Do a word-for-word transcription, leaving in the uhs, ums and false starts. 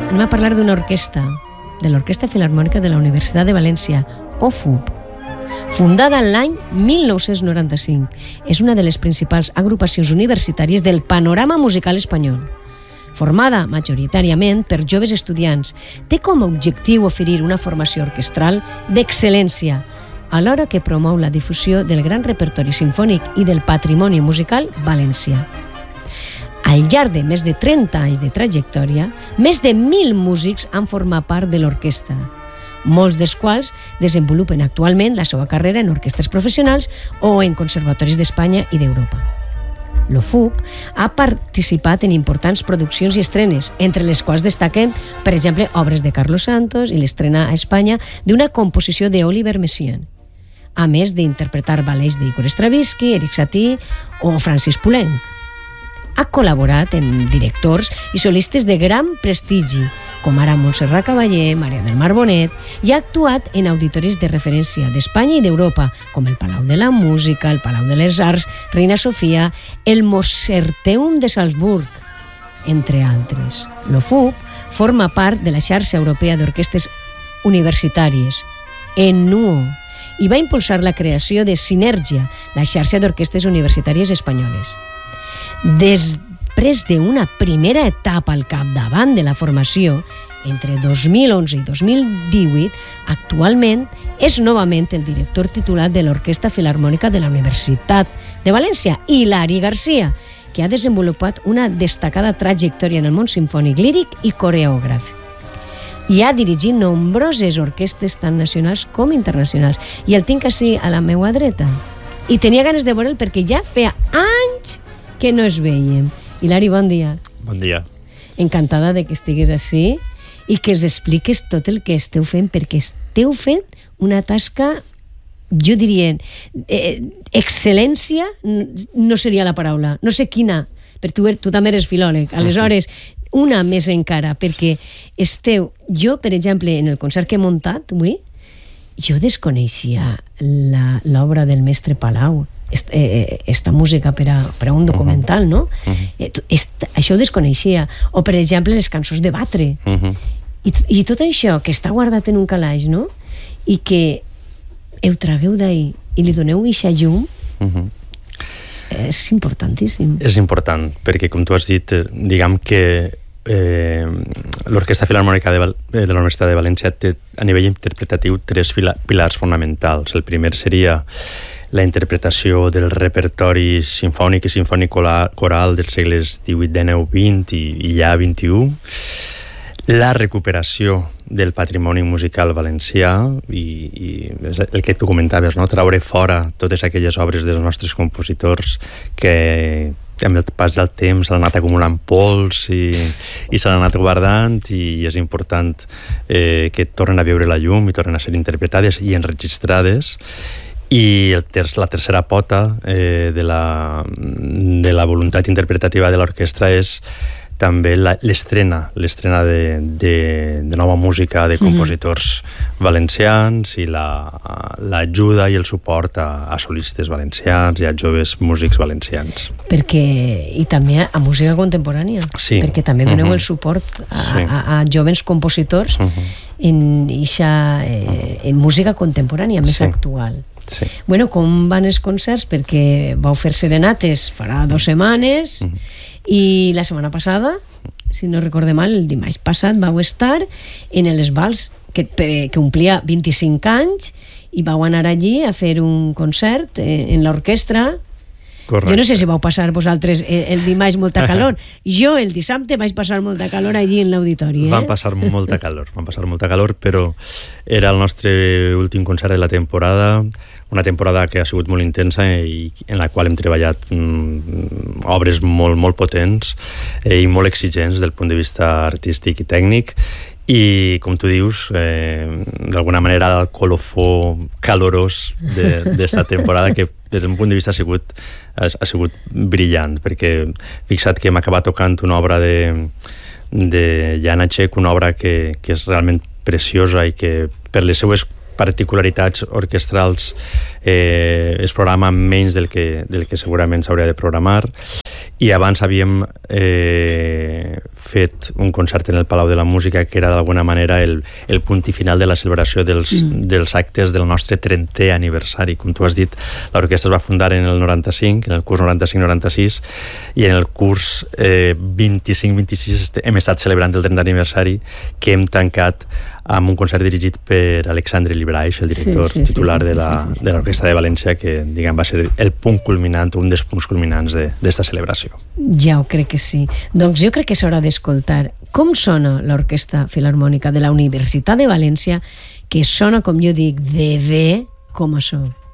anem a parlar d'una orquestra, de l'Orquestra Filarmònica de la Universitat de València, O F U P, fundada l'any mil nou-cents noranta-cinc. És una de les principals agrupacions universitàries del panorama musical espanyol. Formada majoritàriament per joves estudiants, té com a objectiu oferir una formació orquestral d'excel·lència, alhora que promou la difusió del gran repertori simfònic i del patrimoni musical valencià. Al llarg de més de trenta anys de trajectòria, més de mil músics han format part de l'orquestra, molts dels quals desenvolupen actualment la seva carrera en orquestres professionals o en conservatoris d'Espanya i d'Europa. L'O F U P ha participat en importants produccions i estrenes, entre les quals destaquen, per exemple, obres de Carlos Santos i l'estrena a Espanya d'una composició d'Oliver Messiaen, a més d'interpretar ballets d'Igor Stravinsky, Erik Satie o Francis Poulenc. Ha col·laborat en directors i solistes de gran prestigi, com ara Montserrat Caballé, Maria del Mar Bonet, i ha actuat en auditoris de referència d'Espanya i d'Europa, com el Palau de la Música, el Palau de les Arts, Reina Sofia, el Mozarteum de Salzburg, entre altres. L'O F U P forma part de la xarxa europea d'orquestres universitàries, E N U O, i va impulsar la creació de Sinergia, la xarxa d'orquestres universitàries espanyoles. Després d'una primera etapa al capdavant de la formació, entre dos mil onze i dos mil divuit, actualment és novament el director titular de l'Orquestra Filarmònica de la Universitat de València, Hilari García, que ha desenvolupat una destacada trajectòria en el món simfònic, líric i coreògraf. I ha dirigit nombroses orquestres tant nacionals com internacionals. I el tinc així a la meva dreta. I tenia ganes de veure'l perquè ja feia anys que no es veiem. Hilari, bon dia. Bon dia. Encantada de que estigues així i que ens expliques tot el que esteu fent, perquè esteu fent una tasca, jo diria, eh, excel·lència, no seria la paraula, no sé quina, perquè tu, tu també eres filòleg, aleshores, una més encara, perquè esteu, jo, per exemple, en el concert que he muntat avui, jo desconeixia l'obra del mestre Palau, Esta, eh, esta música per a, per a un documental, uh-huh. no? Uh-huh. Eh, esta, això ho desconeixia. O, per exemple, les cançons de Batre. Uh-huh. I, I tot això que està guardat en un calaix, no? I que heu tragueu d'ahir i li doneu eixa llum, uh-huh. és importantíssim. És important, perquè, com tu has dit, diguem que eh, l'Orquestra Filarmònica de, Val- de la Universitat de València té a nivell interpretatiu tres fila- pilars fonamentals. El primer seria la interpretació del repertori simfònic i simfònic coral dels segles divuit, dinou, vint i, i ja vint-i-u, la recuperació del patrimoni musical valencià i, i el que tu comentaves, no? Traure fora totes aquelles obres dels nostres compositors que amb el pas del temps s'han anat acumulant pols i, i s'han anat guardant, i és important eh, que tornen a veure la llum i tornen a ser interpretades i enregistrades. I el ter la tercera pota eh, de, la, de la voluntat interpretativa de l'orquestra és també l'estrena, l'estrena de, de, de nova música de compositors mm-hmm. valencians i l'ajuda la, i el suport a, a solistes valencians i a joves músics valencians. Perquè, i també a música contemporània, sí. perquè també doneu mm-hmm. el suport a, sí. a, a joves compositors mm-hmm. en, ixa, eh, en música contemporània més sí. actual. Sí. Bueno, com van els concerts? Perquè vau fer serenates farà dues setmanes mm-hmm. i la setmana passada, si no recorde mal, el dimarts passat vau estar en els Vals que, que omplia vint-i-cinc anys i vau anar allí a fer un concert en l'orquestra. Correcte. Jo no sé si vau passar vosaltres el dimarts molta calor. Jo el dissabte vaig passar molta calor allí en l'auditori. Eh? Van passar molta calor, van passar molta calor, però era el nostre últim concert de la temporada, una temporada que ha sigut molt intensa i en la qual hem treballat mm, obres molt, molt potents eh, i molt exigents del punt de vista artístic i tècnic. I, com tu dius, eh, d'alguna manera el colofó calorós d'esta de, temporada, que des d'un punt de vista ha sigut, ha, ha sigut brillant, perquè fixa't que hem acabat tocant una obra de, de Janáček, una obra que, que és realment preciosa i que per les seues particularitats orquestrals eh, es programa menys del que, del que segurament s'hauria de programar. I abans havíem eh, fet un concert en el Palau de la Música que era d'alguna manera el, el punt i final de la celebració dels, mm. dels actes del nostre trentè aniversari. Com tu has dit, l'orquestra es va fundar en el noranta-cinc, en el curs noranta-cinc noranta-sis, i en el curs eh, vint-i-cinc vint-i-sis hem estat celebrant el trentè aniversari, que hem tancat amb un concert dirigit per Alexandre Libraix, el director sí, sí, titular sí, sí, de la, sí, sí, sí, de l'Orquestra de València, que diguem, va ser el punt culminant, un dels punts culminants d'esta de, celebració. Ja ho crec que sí. Doncs jo crec que s'haurà d'escoltar com sona l'Orquestra Filharmònica de la Universitat de València, que sona, com jo dic, de bé com això.